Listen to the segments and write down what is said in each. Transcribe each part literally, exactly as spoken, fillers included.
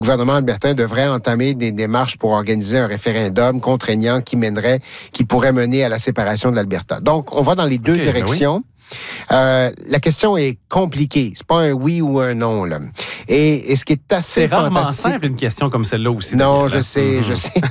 Le gouvernement albertain devrait entamer des démarches pour organiser un référendum contraignant qui mènerait, qui pourrait mener à la séparation de l'Alberta. Donc, on va dans les deux okay, directions. Ben oui. Euh, la question est compliquée. C'est pas un oui ou un non, là. Et, et ce qui est assez C'est rarement fantastique... simple, une question comme celle-là aussi. Non, Daniel. je sais, mm-hmm. je sais.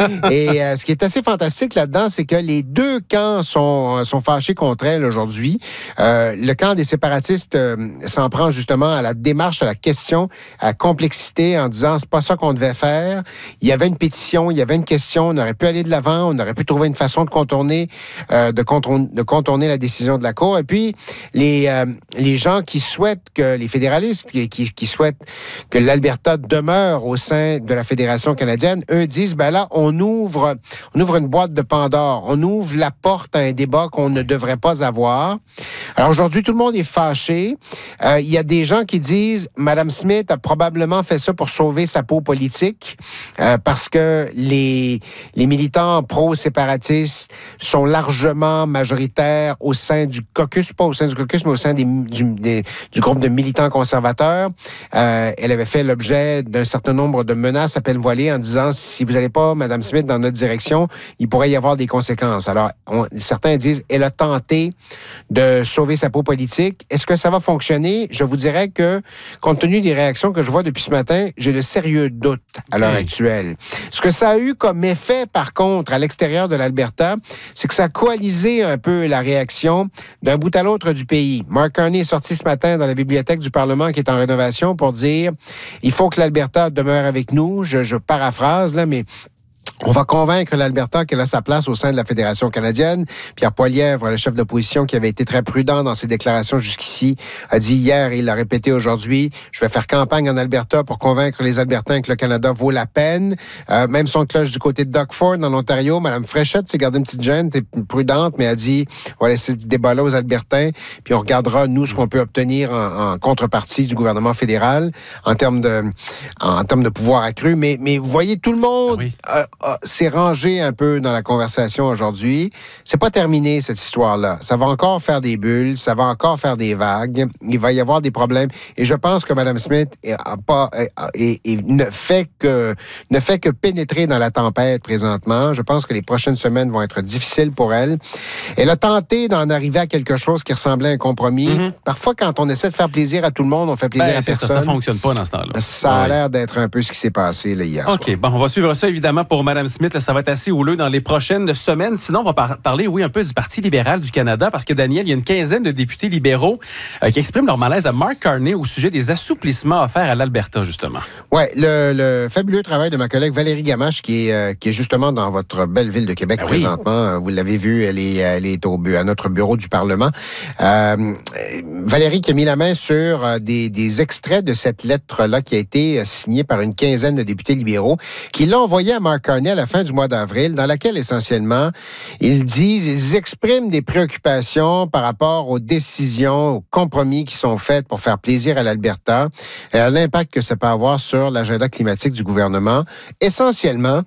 Et euh, ce qui est assez fantastique là-dedans, c'est que les deux camps sont, sont fâchés contre elle aujourd'hui. Euh, le camp des séparatistes euh, s'en prend justement à la démarche, à la question, à la complexité, en disant c'est pas ça qu'on devait faire. Il y avait une pétition, il y avait une question, on aurait pu aller de l'avant, on aurait pu trouver une façon de contourner, euh, de, contourner de contourner la décision de la Cour. Et puis, les, euh, les gens qui souhaitent que, les fédéralistes qui, qui, qui souhaitent que l'Alberta demeure au sein de la Fédération canadienne, eux disent, ben là, on ouvre, on ouvre une boîte de Pandore. On ouvre la porte à un débat qu'on ne devrait pas avoir. Alors aujourd'hui, tout le monde est fâché. Euh, il y a des gens qui disent, Mme Smith a probablement fait ça pour sauver sa peau politique, euh, parce que les, les militants pro-séparatistes sont largement majoritaires au sein du caucus, pas au sein du caucus, mais au sein des, du, des, du groupe de militants conservateurs. Euh, elle avait fait l'objet d'un certain nombre de menaces à peine voilées en disant, si vous n'allez pas, Mme Smith, dans notre direction, il pourrait y avoir des conséquences. Alors, on, certains disent, elle a tenté de sauver sa peau politique. Est-ce que ça va fonctionner? Je vous dirais que, compte tenu des réactions que je vois depuis ce matin, j'ai de sérieux doutes à l'heure okay. actuelle. Ce que ça a eu comme effet, par contre, à l'extérieur de l'Alberta, c'est que ça a coalisé un peu la réaction d'un bout à l'autre du pays. Mark Carney est sorti ce matin dans la bibliothèque du Parlement qui est en rénovation pour dire il faut que l'Alberta demeure avec nous. Je, je paraphrase, là, mais on va convaincre l'Alberta qu'elle a sa place au sein de la Fédération canadienne. Pierre Poilievre, le chef d'opposition, qui avait été très prudent dans ses déclarations jusqu'ici, a dit hier et il l'a répété aujourd'hui, je vais faire campagne en Alberta pour convaincre les Albertains que le Canada vaut la peine. Euh, même son cloche du côté de Doug Ford, en Ontario, Mme Fréchette s'est gardée une petite gêne, t'es prudente, mais a dit, on va laisser ce débat-là aux Albertains, puis on regardera, nous, ce qu'on peut obtenir en, en contrepartie du gouvernement fédéral en termes de, en, en termes de pouvoir accru. Mais, mais vous voyez, tout le monde... Oui. Euh, s'est rangé un peu dans la conversation aujourd'hui. C'est pas terminé, cette histoire-là. Ça va encore faire des bulles, ça va encore faire des vagues. Il va y avoir des problèmes. Et je pense que Mme Smith a pas, et, et ne fait que, ne fait que pénétrer dans la tempête présentement. Je pense que les prochaines semaines vont être difficiles pour elle. Elle a tenté d'en arriver à quelque chose qui ressemblait à un compromis. Mm-hmm. Parfois, quand on essaie de faire plaisir à tout le monde, on fait plaisir ben, à personne. Ça, ça fonctionne pas dans ce temps-là. Ça a ouais. l'air d'être un peu ce qui s'est passé là, hier OK, soir. Bon, on va suivre ça, évidemment, pour Mme Smith. Là, ça va être assez houleux dans les prochaines semaines. Sinon, on va par- parler, oui, un peu du Parti libéral du Canada, parce que, Daniel, il y a une quinzaine de députés libéraux euh, qui expriment leur malaise à Mark Carney au sujet des assouplissements offerts à l'Alberta, justement. Oui, le, le fabuleux travail de ma collègue Valérie Gamache, qui est, euh, qui est justement dans votre belle ville de Québec ben présentement. Oui. Vous l'avez vu, elle est, elle est au, à notre bureau du Parlement. Euh, Valérie qui a mis la main sur euh, des, des extraits de cette lettre-là qui a été euh, signée par une quinzaine de députés libéraux, qui l'ont envoyée à Mark Carney à la fin du mois d'avril, dans laquelle, essentiellement, ils disent, ils expriment des préoccupations par rapport aux décisions, aux compromis qui sont faits pour faire plaisir à l'Alberta, et à l'impact que ça peut avoir sur l'agenda climatique du gouvernement. Essentiellement,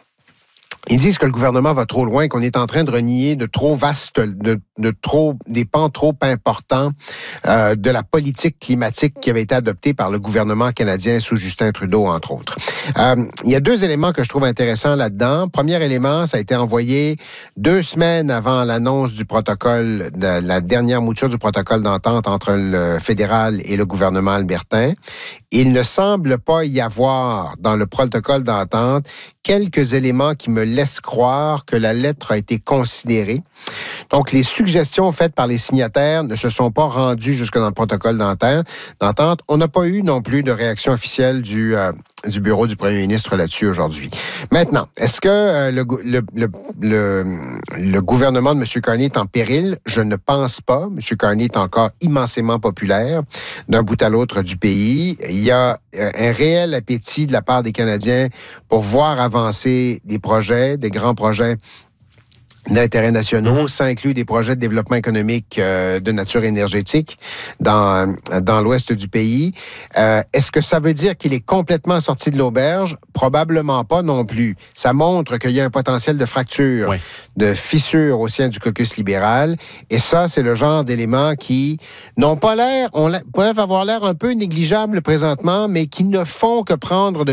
ils disent que le gouvernement va trop loin, qu'on est en train de renier de trop vastes, de, de trop, des pans trop importants euh, de la politique climatique qui avait été adoptée par le gouvernement canadien sous Justin Trudeau, entre autres. Euh, il y a deux éléments que je trouve intéressants là-dedans. Premier élément, ça a été envoyé deux semaines avant l'annonce du protocole, de la dernière mouture du protocole d'entente entre le fédéral et le gouvernement albertain. Il ne semble pas y avoir dans le protocole d'entente quelques éléments qui me laissent croire que la lettre a été considérée. Donc, les suggestions faites par les signataires ne se sont pas rendues jusque dans le protocole d'entente. On n'a pas eu non plus de réaction officielle du, euh, du bureau du premier ministre là-dessus aujourd'hui. Maintenant, est-ce que euh, le, le, le, le, le gouvernement de M. Carney est en péril? Je ne pense pas. M. Carney est encore immensément populaire d'un bout à l'autre du pays. Il y a un réel appétit de la part des Canadiens pour voir avancer des projets, des grands projets d'intérêts nationaux. Mm-hmm. Ça inclut des projets de développement économique euh, de nature énergétique dans, dans l'ouest du pays. Euh, est-ce que ça veut dire qu'il est complètement sorti de l'auberge? Probablement pas non plus. Ça montre qu'il y a un potentiel de fracture, oui. de fissure au sein du caucus libéral. Et ça, c'est le genre d'éléments qui n'ont pas l'air, on peuvent avoir l'air un peu négligeables présentement, mais qui ne font que prendre de